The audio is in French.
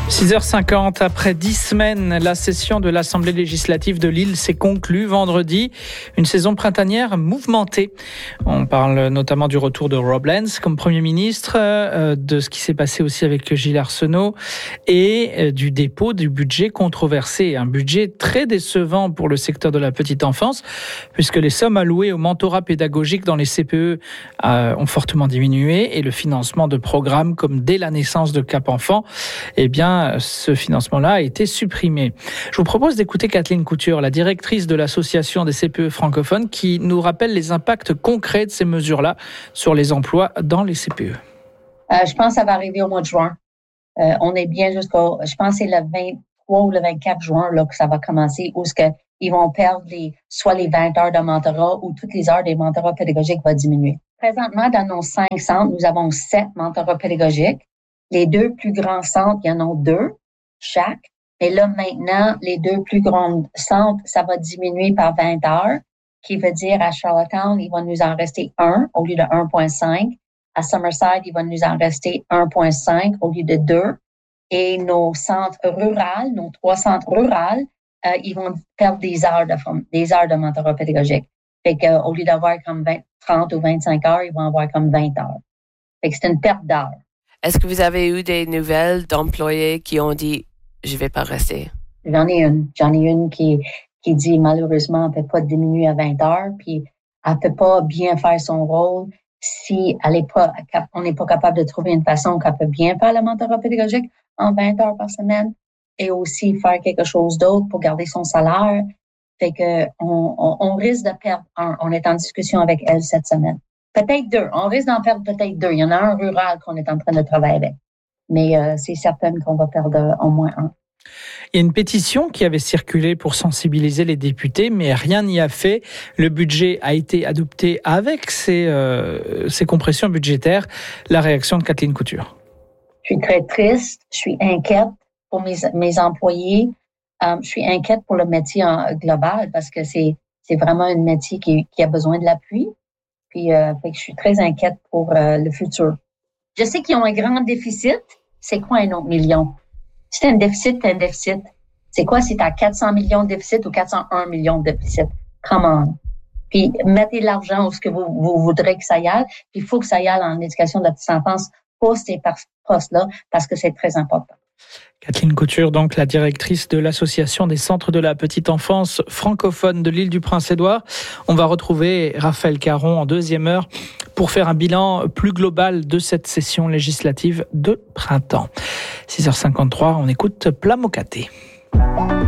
6h50, après 10 semaines, la session de l'Assemblée législative de Lille s'est conclue vendredi. Une saison printanière mouvementée. On parle notamment du retour de Rob Lenz comme Premier ministre, de ce qui s'est passé aussi avec Gilles Arsenault et du dépôt du budget controversé. Un budget très décevant pour le secteur de la petite enfance, puisque les sommes allouées au mentorat pédagogique dans les CPE ont fortement diminué et le financement de programmes comme dès la naissance de Cap Enfant, ce financement-là a été supprimé. Je vous propose d'écouter Kathleen Couture, la directrice de l'association des CPE francophones, qui nous rappelle les impacts concrets de ces mesures-là sur les emplois dans les CPE. Je pense que ça va arriver au mois de juin. On est bien jusqu'au, je pense que c'est le 23 ou le 24 juin là, que ça va commencer, où ils vont perdre soit les 20 heures de mentorat ou toutes les heures des mentorats pédagogiques vont diminuer. Présentement, dans nos 5 centres, nous avons 7 mentorats pédagogiques. Les 2 plus grands centres, il y en a 2 chaque. Et là, maintenant, les 2 plus grands centres, ça va diminuer par 20 heures, qui veut dire à Charlottetown, il va nous en rester 1 au lieu de 1,5. À Summerside, il va nous en rester 1,5 au lieu de 2. Et nos centres ruraux, nos 3 centres ruraux, ils vont perdre des heures de mentorat pédagogique. Fait que, au lieu d'avoir comme 30 ou 25 heures, ils vont avoir comme 20 heures. Fait que c'est une perte d'heures. Est-ce que vous avez eu des nouvelles d'employés qui ont dit « je vais pas rester » ? J'en ai une qui dit malheureusement elle peut pas diminuer à 20 heures, puis elle peut pas bien faire son rôle si on n'est pas capable de trouver une façon qu'elle peut bien faire le mentorat pédagogique en 20 heures par semaine et aussi faire quelque chose d'autre pour garder son salaire. Fait que on risque de perdre un. On est en discussion avec elle cette semaine. Peut-être 2. On risque d'en perdre peut-être 2. Il y en a un rural qu'on est en train de travailler avec. Mais c'est certain qu'on va perdre au moins un. Il y a une pétition qui avait circulé pour sensibiliser les députés, mais rien n'y a fait. Le budget a été adopté avec ces compressions budgétaires. La réaction de Kathleen Couture. Je suis très triste. Je suis inquiète pour mes employés. Je suis inquiète pour le métier global parce que c'est vraiment un métier qui a besoin de l'appui. Puis, fait que je suis très inquiète pour le futur. Je sais qu'ils ont un grand déficit. C'est quoi un autre million? Si t'as un déficit, t'as un déficit. C'est quoi si t'as 400 millions de déficit ou 401 millions de déficit? Come on. Puis, mettez l'argent où ce que vous voudrez que ça y aille. Puis, il faut que ça y aille en éducation de la petite enfance pour ces postes-là parce que c'est très important. Kathleen Couture, donc la directrice de l'association des centres de la petite enfance francophone de l'île du Prince-Édouard. On va retrouver Raphaël Caron en deuxième heure pour faire un bilan plus global de cette session législative de printemps. 6h53, on écoute Plamokaté.